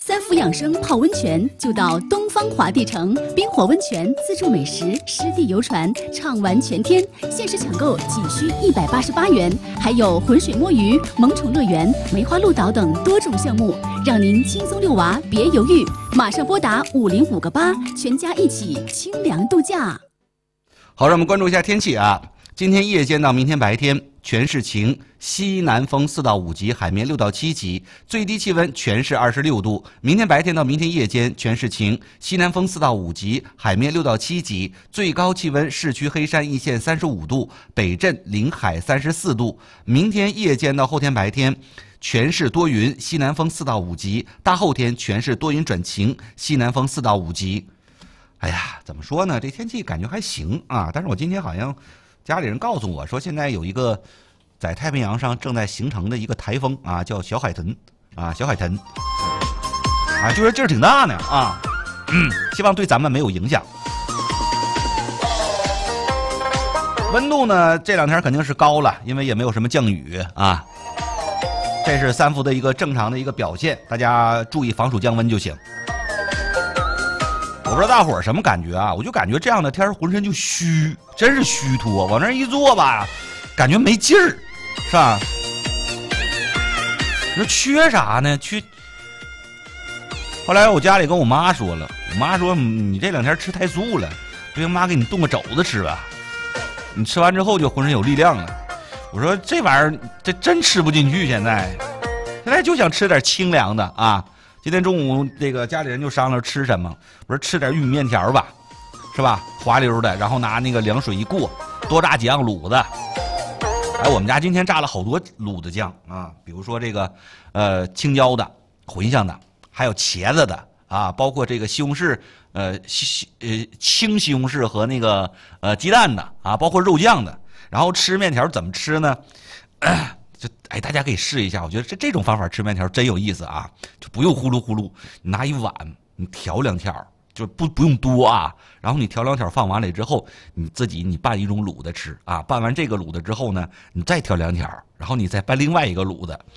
三伏养生泡温泉就到东方华帝城冰火温泉自助美食湿地游船畅玩全天，限时抢购仅需188元，还有浑水摸鱼、萌宠乐园、梅花鹿岛等多种项目，让您轻松遛娃，别犹豫，马上拨打50588，全家一起清凉度假。 好，让我们关注一下天气啊。今天夜间到明天白天全是晴，西南风4到5级，海面6到7级，最低气温全是26度。明天白天到明天夜间全是晴，西南风4到5级，海面6到7级，最高气温市区黑山一线35度，北镇临海34度。明天夜间到后天白天全是多云，西南风4到5级，大后天全是多云转晴，西南风4到5级。哎呀，怎么说呢？这天气感觉还行啊，但是我今天好像家里人告诉我说，现在有一个在太平洋上正在形成的一个台风啊，叫小海豚啊，小海豚啊，就说劲儿挺大呢啊，希望对咱们没有影响。温度呢，这2天肯定是高了，因为也没有什么降雨啊，这是三伏的一个正常的一个表现，大家注意防暑降温就行。我不知道大伙儿什么感觉啊？我就感觉这样的天浑身就虚，真是虚脱，往那一坐吧，感觉没劲儿，是吧？你说缺啥呢？后来我家里跟我妈说了，我妈说你这2天吃太素了，不行，妈给你炖个肘子吃吧，你吃完之后就浑身有力量了。我说这玩意儿这真吃不进去，现在就想吃点清凉的啊。今天中午这个家里人就商量吃什么，我说吃点玉米面条吧，是吧？滑溜的，然后拿那个凉水一过，多炸几样卤子。哎，我们家今天炸了好多卤子酱啊，比如说这个青椒的、茴香的，还有茄子的啊，包括这个西红柿青西红柿和那个鸡蛋的啊，包括肉酱的。然后吃面条怎么吃呢？大家可以试一下，我觉得这种方法吃面条真有意思啊！就不用呼噜呼噜，你拿一碗，你调2条，就不用多啊。然后你调2条放完了之后，你拌一种卤的吃啊。拌完这个卤的之后呢，你再调2条，然后你再拌另外一个卤的，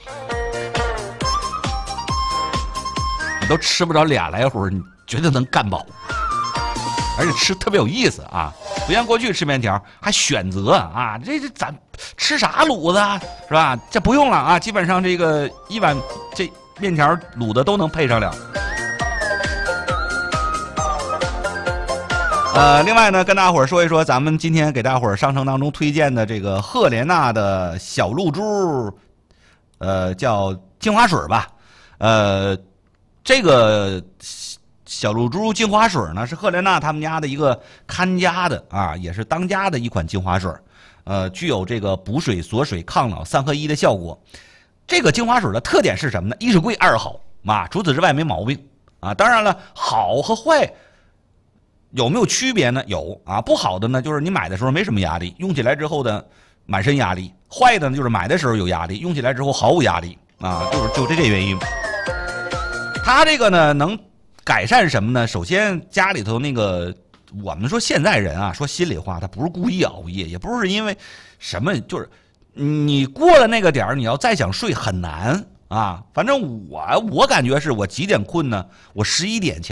你都吃不着俩来回，你绝对能干饱，而且吃特别有意思啊！不像过去吃面条还选择啊，这咱吃啥卤子是吧？这不用了啊，基本上这个一碗这面条卤的都能配上了。另外呢，跟大伙儿说一说，咱们今天给大伙儿商城当中推荐的这个赫莲娜的小露珠，叫精华水吧，这个小露珠精华水呢，是赫莲娜他们家的一个看家的啊，也是当家的一款精华水，具有这个补水、锁水、抗老3合1的效果。这个精华水的特点是什么呢？一是贵，二是好啊，除此之外没毛病啊。当然了，好和坏有没有区别呢？有啊，不好的呢就是你买的时候没什么压力，用起来之后的满身压力；坏的呢就是买的时候有压力，用起来之后毫无压力啊，就这原因。它这个呢能改善什么呢？首先家里头那个，我们说现在人啊，说心里话，他不是故意熬夜，也不是因为什么，就是你过了那个点儿，你要再想睡很难啊。反正我感觉是我几点困呢？我11点起来。